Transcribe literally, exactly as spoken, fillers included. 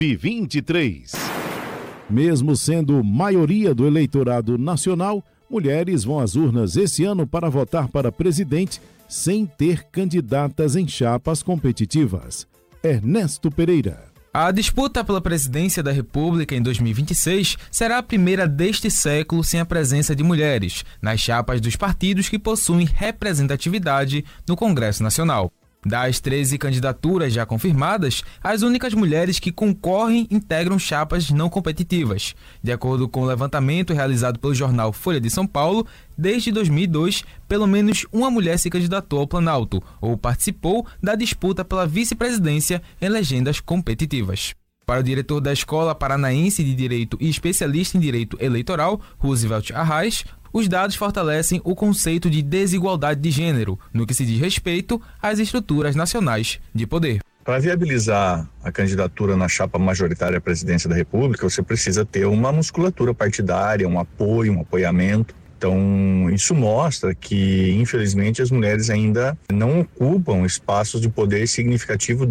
vinte e três. Mesmo sendo maioria do eleitorado nacional, mulheres vão às urnas esse ano para votar para presidente sem ter candidatas em chapas competitivas. Ernesto Pereira. A disputa pela presidência da República em dois mil e vinte e seis será a primeira deste século sem a presença de mulheres nas chapas dos partidos que possuem representatividade no Congresso Nacional. Das treze candidaturas já confirmadas, as únicas mulheres que concorrem integram chapas não competitivas. De acordo com o levantamento realizado pelo jornal Folha de São Paulo, desde dois mil e dois, pelo menos uma mulher se candidatou ao Planalto ou participou da disputa pela vice-presidência em legendas competitivas. Para o diretor da Escola Paranaense de Direito e especialista em Direito Eleitoral, Roosevelt Arraes, os dados fortalecem o conceito de desigualdade de gênero, no que se diz respeito às estruturas nacionais de poder. Para viabilizar a candidatura na chapa majoritária à presidência da República, você precisa ter uma musculatura partidária, um apoio, um apoiamento. Então, isso mostra que, infelizmente, as mulheres ainda não ocupam espaços de poder significativo